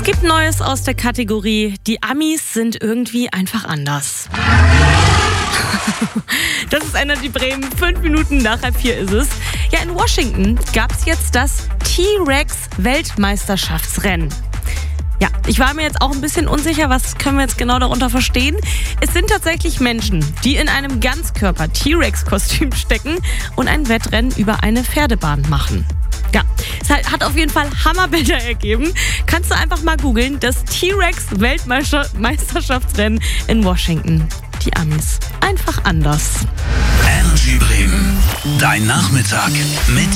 Es gibt Neues aus der Kategorie, die Amis sind irgendwie einfach anders. Das ist Energy Bremen, 5 Minuten nach 3:30 ist es. Ja, in Washington gab es jetzt das T-Rex-Weltmeisterschaftsrennen. Ja, ich war mir jetzt auch ein bisschen unsicher, was können wir jetzt genau darunter verstehen. Es sind tatsächlich Menschen, die in einem Ganzkörper-T-Rex-Kostüm stecken und ein Wettrennen über eine Pferdebahn machen. Ja, es hat auf jeden Fall Hammerbilder ergeben. Kannst du einfach mal googeln, das T-Rex-Weltmeisterschaftsrennen in Washington. Die Amis. Einfach anders. Energy Bremen. Dein Nachmittag mit